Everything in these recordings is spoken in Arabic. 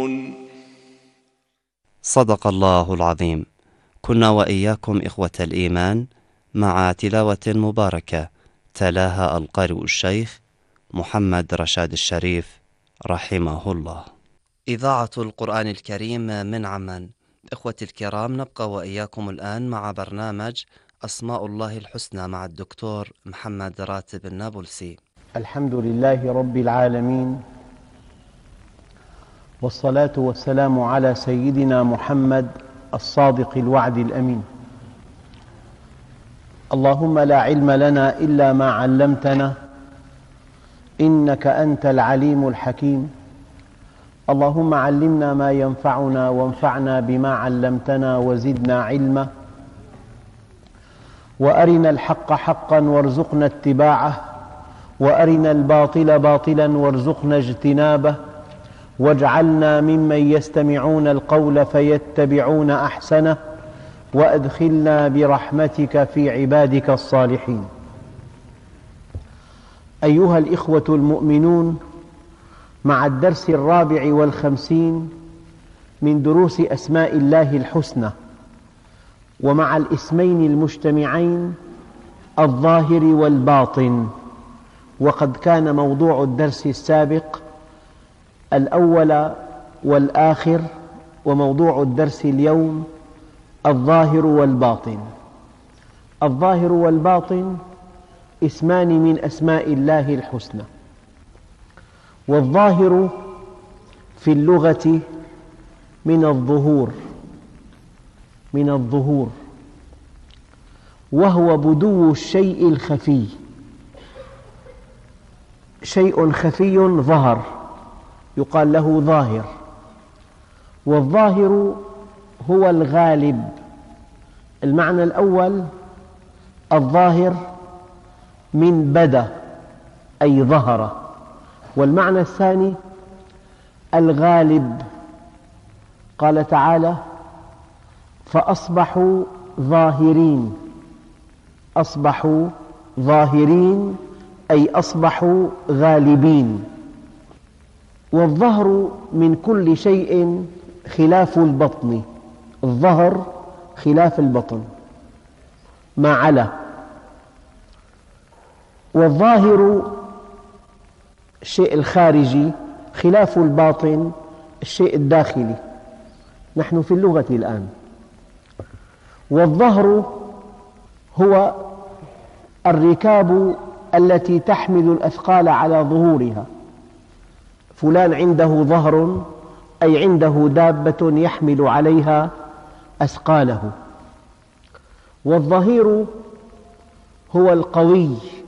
صدق الله العظيم. كنا وإياكم إخوة الإيمان مع تلاوة مباركة تلاها القارئ الشيخ محمد رشاد الشريف رحمه الله. إذاعة القرآن الكريم من عمان. إخوتي الكرام، نبقى وإياكم الآن مع برنامج أسماء الله الحسنى مع الدكتور محمد راتب النابلسي. الحمد لله رب العالمين، والصلاة والسلام على سيدنا محمد الصادق الوعد الأمين. اللهم لا علم لنا إلا ما علمتنا، إنك أنت العليم الحكيم. اللهم علمنا ما ينفعنا وانفعنا بما علمتنا وزدنا علما، وأرنا الحق حقا وارزقنا اتباعه، وأرنا الباطل باطلا وارزقنا اجتنابه، واجعلنا ممن يستمعون القول فيتبعون أحسنه، وأدخلنا برحمتك في عبادك الصالحين. أيها الإخوة المؤمنون، مع الدرس 54 من دروس أسماء الله الحسنى، ومع الاسمين المجتمعين الظاهر والباطن. وقد كان موضوع الدرس السابق الأول والآخر، وموضوع الدرس اليوم الظاهر والباطن. الظاهر والباطن اسمان من أسماء الله الحسنى. والظاهر في اللغة من الظهور، وهو بدو الشيء الخفي. شيء خفي ظهر يقال له ظاهر. والظاهر هو الغالب. المعنى الأول الظاهر من بدا أي ظهر، والمعنى الثاني الغالب. قال تعالى: فأصبحوا ظاهرين. أصبحوا ظاهرين أي أصبحوا غالبين. والظهر من كل شيء خلاف البطن. الظهر خلاف البطن، ما علا. والظاهر الشيء الخارجي، خلاف الباطن الشيء الداخلي. نحن في اللغة الآن. والظهر هو الركاب التي تحمل الأثقال على ظهورها. فلان عنده ظهر أي عنده دابة يحمل عليها أثقاله. والظهير هو القوي.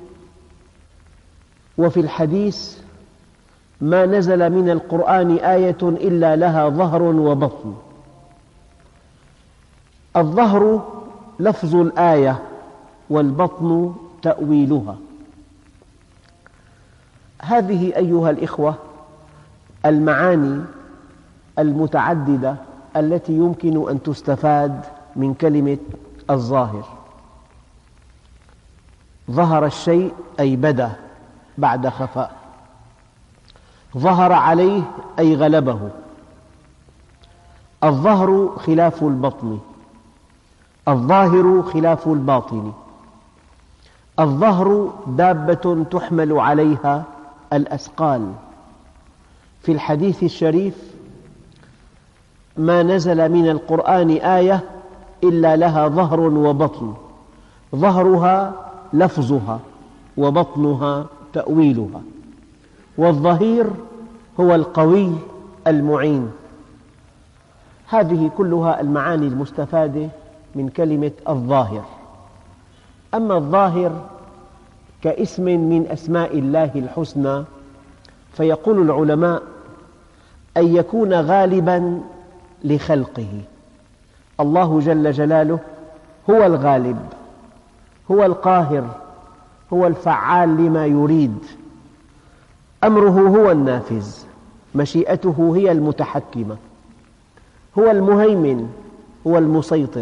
وفي الحديث: ما نزل من القرآن آية إلا لها ظهر وبطن. الظهر لفظ الآية، والبطن تأويلها. هذه أيها الإخوة المعاني المتعددة التي يمكن أن تستفاد من كلمة الظاهر. ظهر الشيء أي بدا بعد خفاء. ظهر عليه أي غلبه. الظهر خلاف البطن. الظاهر خلاف الباطن. الظهر دابة تحمل عليها الأثقال. في الحديث الشريف: ما نزل من القرآن آية إلا لها ظهر وبطن. ظهرها لفظها، وبطنها تأويلها. والظهير هو القوي المعين. هذه كلها المعاني المستفادة من كلمة الظاهر. أما الظاهر كاسم من أسماء الله الحسنى، فيقول العلماء: أن يكون غالبا لخلقه. الله جل جلاله هو الغالب، هو القاهر، هو الفعال لما يريد. أمره هو النافذ، مشيئته هي المتحكمة، هو المهيمن، هو المسيطر.